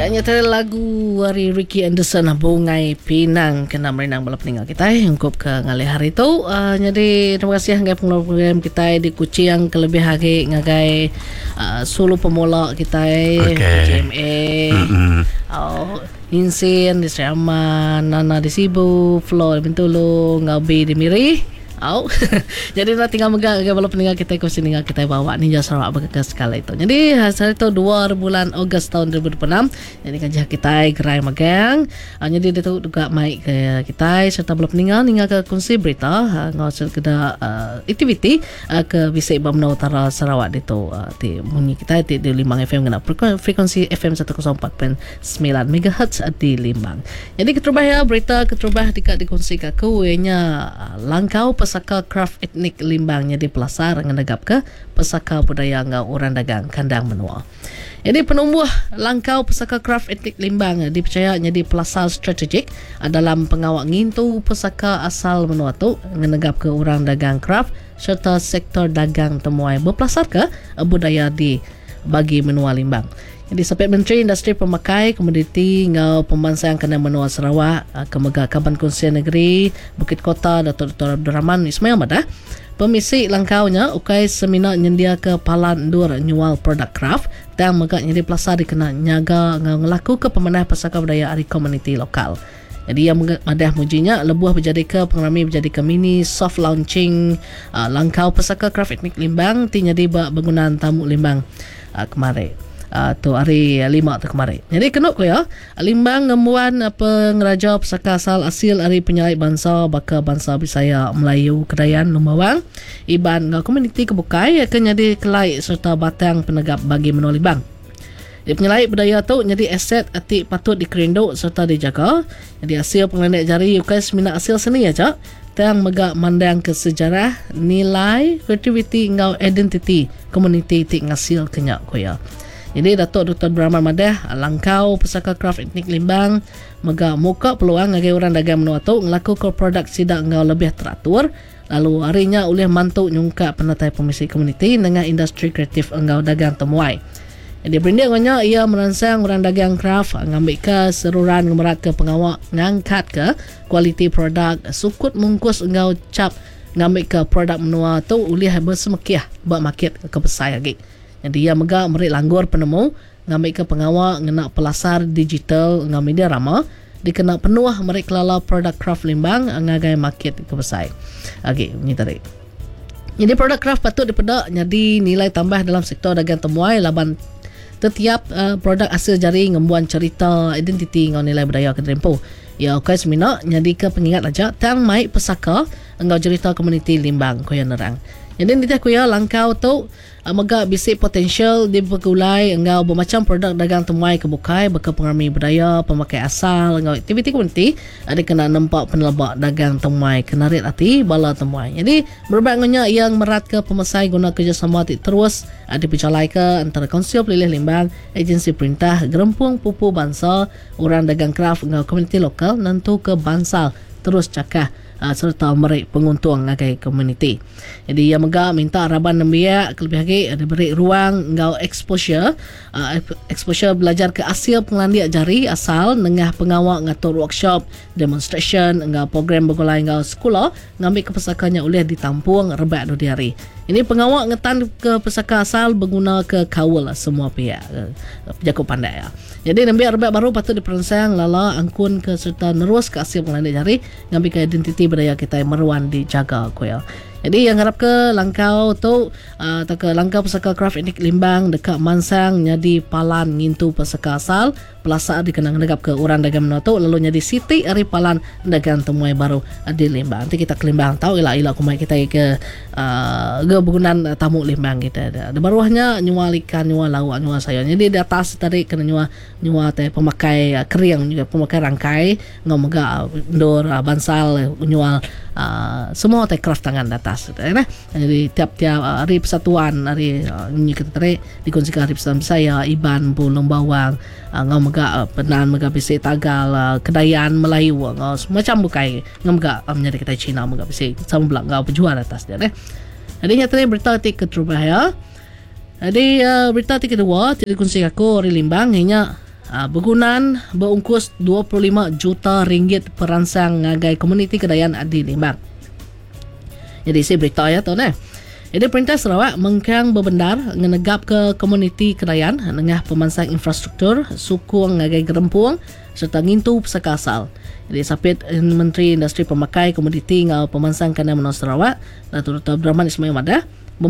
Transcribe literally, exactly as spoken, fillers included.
Ya, nyata lagu dari Ricky Anderson Bungai Pinang kena merenang bala peninggal kita hingkup ke ngalih hari tu. Uh, jadi terima kasih ngagai pengelola program kita di Kuching kelebih hari ngagai uh, sulu pemula kita okay. J M A. Mm-hmm. Oh, Insin di Seraman, Nana di Sibu, Flo di Bintulu, Ngabi di Miri. Oh. Jadi nak tinggal megak ke bala peninggal kita ke sini kita bawa Ninja Sarawak berkekas sekala itu. Jadi hari itu dua bulan Ogos tahun dua ribu dua puluh enam. Jadi kan kita gerai magang. Uh, jadi dia tu juga mai ke kita serta bala peninggal ningal ke kongsi berita uh, ngau keda uh, aktiviti uh, ke Bisik Bamna Utara Sarawak itu uh, di bunyi kita di, di Limbang F M kena frekuensi F M seratus empat perpuluhan sembilan megahertz di Limbang. Jadi keterubah ya berita keterubah dekat dikongsi ke kuenya uh, langkau pesaka craft etnik Limbang jadi pelasar ngendagap ke pesaka budaya ngau orang dagang kandang menua. Jadi penumbuh langkau pesaka craft etnik Limbang dipercaya jadi pelasar strategik dalam pengawal ngintu pesaka asal menua tu ngendagap ke orang dagang craft serta sektor dagang temuai berpelasar ke budaya di bagi menua Limbang. Jadi sampai Menteri Industri Pemakai Komoditi ngau Pembansang Kena Menua Sarawak Kemegak Kaban Konsian Negeri Bukit Kota Datuk Doktor Abdul Rahman Ismail Madah pemisi langkaunya ukai seminar nyendia ke Palan Dur nyual produk craft dan megak nyedi pelasar dikena nyaga ngau ngelaku ke pemenah pesaka budaya ari komuniti lokal. Jadi yang madah mujinya lebuh berjadi ke pengrami berjadi ke mini soft launching uh, langkau pesaka craft etnik Limbang ti nyedi bangunan tamu Limbang uh, kemarin. Uh, tu hari lima tu kemarin. Jadi kenuk ko ya Limbang ngemuan pengeraja pesaka asal asil hari penyalai bangsa baka bangsa Bisaya Melayu Kedayan Lumawang iban komuniti kebukai akan jadi kelai serta batang penegap bagi menua Limbang. Di penyalai budaya tu jadi aset ati patut dikerinduk serta dijaga. Jadi hasil pengendek jari ukai semina hasil seni aja tang megak mandang ke sejarah nilai kreativiti ngau identiti komuniti ti ngasil kenyak ko ya. Jadi Datuk Doktor Brahman Madah langkau pesaka craft etnik Limbang mega muka peluang ngagai orang dagang menua tu ngelaku ke produk sidak ngau lebih teratur lalu harinya oleh mantuk nyungka penatai pemisi komuniti dengan industri kreatif engau dagang temuai. Jadi berindik nganya ia merangsang orang dagang craft ngambil ke seruran ngemerat ke pengawal ngangkat ke kualiti produk sukut mungkus engau cap ngambil ke produk menua tu oleh bersemekiah buat market ke besar lagi. Jadi ia megak merik langgur penemu ngambil ke pengawal ngena pelasar digital ngam media rama dikena penuah merik kelala produk craft Limbang ngagai market ke besar. Okey, ini tadi. Jadi produk craft patut dipedak jadi nilai tambah dalam sektor dagang temuai laban setiap uh, produk hasil jari ngembuan cerita identiti ngau nilai budaya ke Drempo. Ya okey semina jadi ke pengingat aja tang mai pesaka engau cerita komuniti Limbang koyan nerang. Jadi kita kuya langkau tu uh, megak bisik potensial di bergulai engau bermacam produk dagang temuai kebukai baka pengrami budaya pemakai asal engau aktiviti komuniti ada kena nampak penelabak dagang temuai kenarit hati bala temuai. Jadi berbagainya yang merat ke pemesai guna kerjasama ti terus ada dipicalai ke antara Konsil Pelilih Limbang, agensi perintah gerempung pupu bangsa orang dagang craft engau komuniti lokal nantu ke bansal terus cakah Uh, serta merik penguntung ngagai komuniti. Jadi ia megak minta araban nembia kelebih lagi ada beri ruang ngau exposure uh, exposure belajar ke asil pengelandiak jari asal nengah pengawal ngatur workshop demonstration ngau program bergulai ngau sekolah ngambil ke pesakanya oleh ditampung rebak dua hari. Ini pengawal ngetan ke pesaka asal berguna ke kawal semua pihak uh, penjakup pandai ya. Jadi nembia rebak baru patut diperansang lala angkun ke serta nerus ke asil pengelandiak jari ngambil ke identiti budaya kita yang meruan dijaga ko ya. Jadi yang harap ke langkau tu uh, tak ke langkau pesaka craft etnik Limbang dekat Mansang jadi palan ngintu pesaka asal pelasar dikenang negap ke orang dagang menua tu lalu jadi siti ari palan dagang temuai baru di Limbang. Nanti kita ke Limbang tahu ila ila kumai kita ke uh, ke bangunan tamu Limbang kita ada. Ada baruahnya nyual ikan, nyual lauk, nyual sayur. Jadi di atas tadi kena nyual nyual teh pemakai uh, keriang juga pemakai rangkai ngau mega ndor uh, bansal uh, nyual uh, semua teh craft tangan di atas. Nah, jadi tiap-tiap uh, hari persatuan hari uh, ini kita tarik dikongsikan hari persatuan saya Iban pun Lombawang uh, ngau mega uh, penan mega bisik Tagal uh, Kedayan Melayu ngau semacam bukai ngau mega uh, menjadi kita Cina mega bisik sama belak ngau pejuang atas dia. Nah, jadi nyata berita tik keterubah ya. Jadi uh, berita tik kedua jadi kongsi aku hari Limbang hanya Uh, bergunan berungkus dua puluh lima juta ringgit peransang ngagai komuniti Kedayan Adi Limbang. Jadi saya beritahu ya tuan eh. Jadi Perintah Sarawak mengkang berbendar ngenegap ke komuniti Kedayan dengan pemansang infrastruktur, sukung ngagai gerempuang serta ngintu pesaka asal. Jadi sapit Menteri Industri Pemakai Komoditi ngau pemansang Kedayan Menang Sarawak, Datuk Doktor Abdul Rahman Ismail Madah